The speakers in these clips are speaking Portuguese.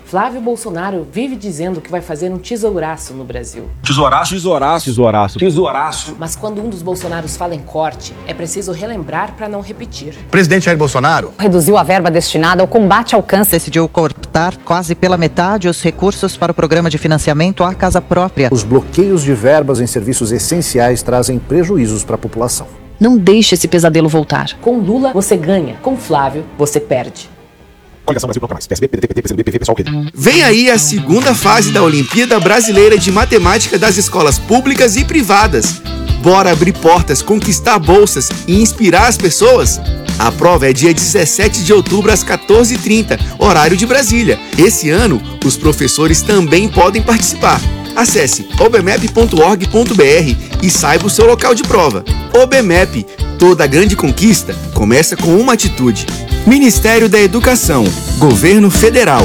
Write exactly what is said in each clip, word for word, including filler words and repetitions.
Flávio Bolsonaro vive dizendo que vai fazer um tesouraço no Brasil. Tesouraço? Tesouraço. Tesouraço. Tesouraço. Mas quando um dos Bolsonaros fala em corte, é preciso relembrar para não repetir. O presidente Jair Bolsonaro reduziu a verba destinada ao combate ao câncer. Decidiu cortar quase pela metade os recursos para o programa de financiamento à casa própria. Os bloqueios de verbas em serviços essenciais trazem prejuízos para a população. Não deixe esse pesadelo voltar. Com Lula, você ganha. Com Flávio, você perde. Vem aí a segunda fase da Olimpíada Brasileira de Matemática das escolas públicas e privadas. Bora abrir portas, conquistar bolsas e inspirar as pessoas? A prova é dia dezessete de outubro às quatorze e trinta, horário de Brasília. Esse ano, os professores também podem participar. Acesse obmep ponto org ponto br e saiba o seu local de prova. OBMEP, toda grande conquista começa com uma atitude. Ministério da Educação, Governo Federal.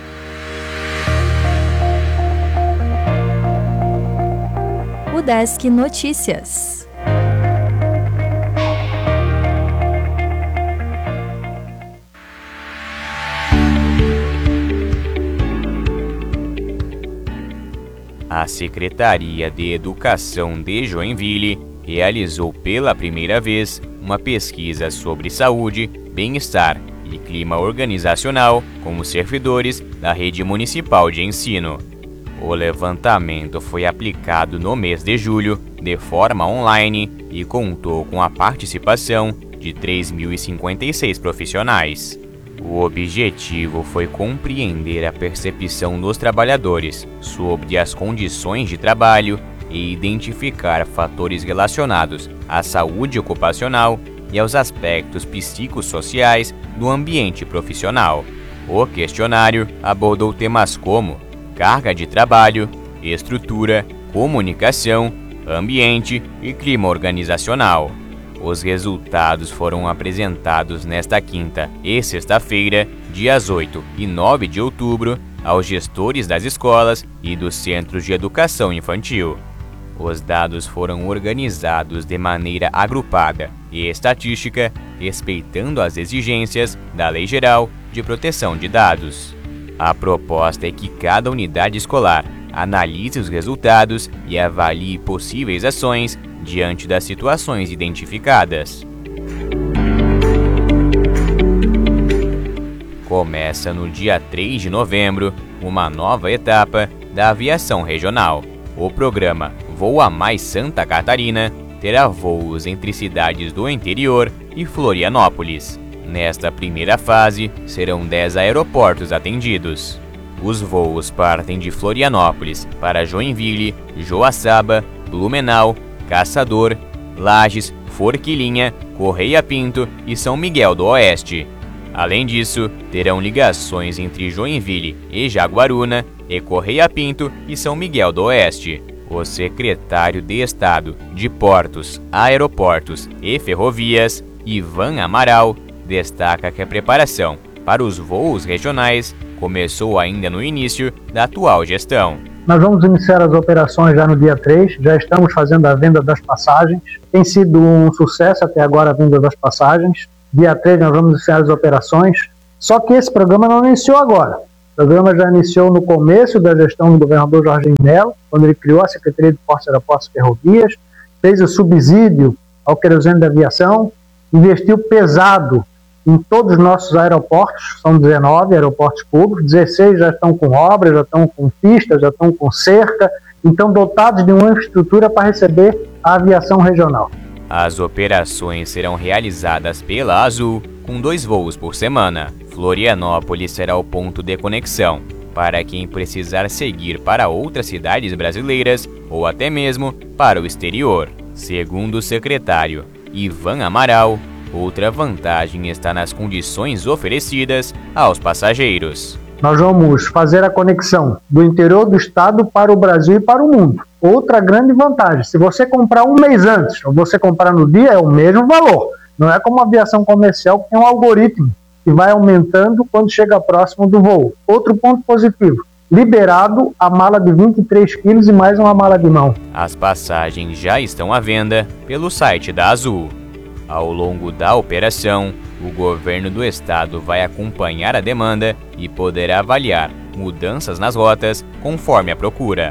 Udesc Notícias. A Secretaria de Educação de Joinville realizou pela primeira vez uma pesquisa sobre saúde, bem-estar e clima organizacional com os servidores da rede municipal de ensino. O levantamento foi aplicado no mês de julho de forma online e contou com a participação de três mil e cinquenta e seis profissionais. O objetivo foi compreender a percepção dos trabalhadores sobre as condições de trabalho e identificar fatores relacionados à saúde ocupacional e aos aspectos psicossociais do ambiente profissional. O questionário abordou temas como carga de trabalho, estrutura, comunicação, ambiente e clima organizacional. Os resultados foram apresentados nesta quinta e sexta-feira, dias oito e nove de outubro, aos gestores das escolas e dos centros de educação infantil. Os dados foram organizados de maneira agrupada e estatística, respeitando as exigências da Lei Geral de Proteção de Dados. A proposta é que cada unidade escolar analise os resultados e avalie possíveis ações diante das situações identificadas. Começa no dia três de novembro uma nova etapa da aviação regional. O programa Voa Mais Santa Catarina terá voos entre cidades do interior e Florianópolis. Nesta primeira fase, serão dez aeroportos atendidos. Os voos partem de Florianópolis para Joinville, Joaçaba, Blumenau, Caçador, Lages, Forquilinha, Correia Pinto e São Miguel do Oeste. Além disso, terão ligações entre Joinville e Jaguaruna e Correia Pinto e São Miguel do Oeste. O secretário de Estado de Portos, Aeroportos e Ferrovias, Ivan Amaral, destaca que a preparação para os voos regionais começou ainda no início da atual gestão. Nós vamos iniciar as operações já no dia três, já estamos fazendo a venda das passagens. Tem sido um sucesso até agora a venda das passagens. Dia três nós vamos iniciar as operações, só que esse programa não iniciou agora. O programa já iniciou no começo da gestão do governador Jorginho Melo, quando ele criou a Secretaria de Portos, Aeroportos e Ferrovias, fez o subsídio ao querosene da aviação, investiu pesado em todos os nossos aeroportos, são dezenove aeroportos públicos, dezesseis já estão com obras, já estão com pistas, já estão com cerca, então dotados de uma infraestrutura para receber a aviação regional. As operações serão realizadas pela Azul, com dois voos por semana. Florianópolis será o ponto de conexão para quem precisar seguir para outras cidades brasileiras ou até mesmo para o exterior. Segundo o secretário Ivan Amaral, outra vantagem está nas condições oferecidas aos passageiros. Nós vamos fazer a conexão do interior do estado para o Brasil e para o mundo. Outra grande vantagem, se você comprar um mês antes ou você comprar no dia, é o mesmo valor. Não é como a aviação comercial que tem um algoritmo que vai aumentando quando chega próximo do voo. Outro ponto positivo, liberado a mala de vinte e três quilos e mais uma mala de mão. As passagens já estão à venda pelo site da Azul. Ao longo da operação, o governo do estado vai acompanhar a demanda e poderá avaliar mudanças nas rotas conforme a procura.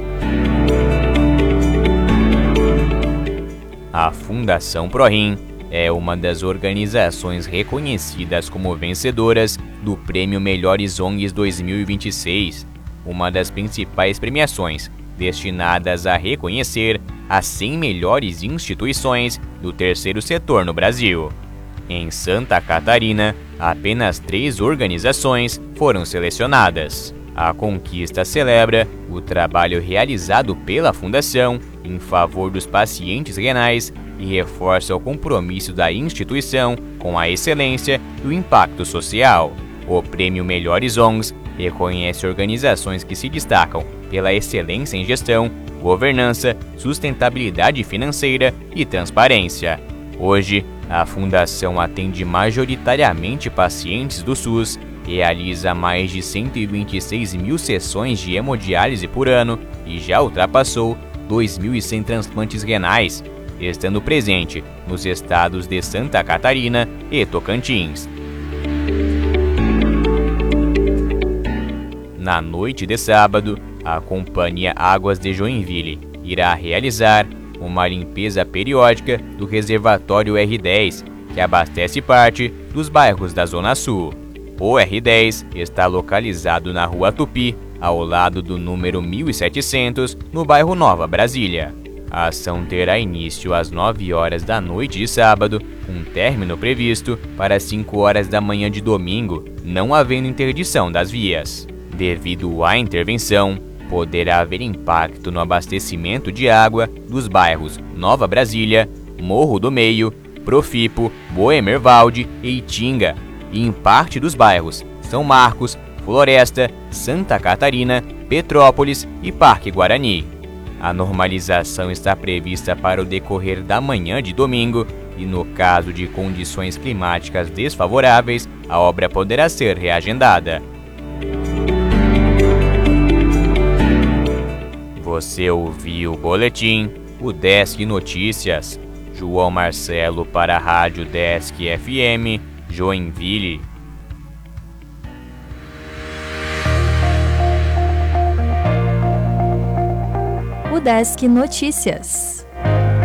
A Fundação ProRim é uma das organizações reconhecidas como vencedoras do Prêmio Melhores O N Gs dois mil e vinte e seis, uma das principais premiações destinadas a reconhecer as cem melhores instituições do terceiro setor no Brasil. Em Santa Catarina, apenas três organizações foram selecionadas. A conquista celebra o trabalho realizado pela Fundação em favor dos pacientes renais e reforça o compromisso da instituição com a excelência e o impacto social. O Prêmio Melhores O N Gs reconhece organizações que se destacam pela excelência em gestão, governança, sustentabilidade financeira e transparência. Hoje, a Fundação atende majoritariamente pacientes do SUS, realiza mais de cento e vinte e seis mil sessões de hemodiálise por ano e já ultrapassou dois mil e cem transplantes renais, estando presente nos estados de Santa Catarina e Tocantins. Na noite de sábado, a Companhia Águas de Joinville irá realizar uma limpeza periódica do reservatório R dez, que abastece parte dos bairros da Zona Sul. O R dez está localizado na Rua Tupi, ao lado do número mil e setecentos, no bairro Nova Brasília. A ação terá início às nove horas da noite de sábado, com término previsto para as cinco horas da manhã de domingo, não havendo interdição das vias. Devido à intervenção, poderá haver impacto no abastecimento de água dos bairros Nova Brasília, Morro do Meio, Profipo, Boemervalde e Itinga, e em parte dos bairros São Marcos, Floresta, Santa Catarina, Petrópolis e Parque Guarani. A normalização está prevista para o decorrer da manhã de domingo e, no caso de condições climáticas desfavoráveis, a obra poderá ser reagendada. Você ouviu o boletim, o Desk Notícias. João Marcelo para a Rádio Desk F M, Joinville. O Desk Notícias.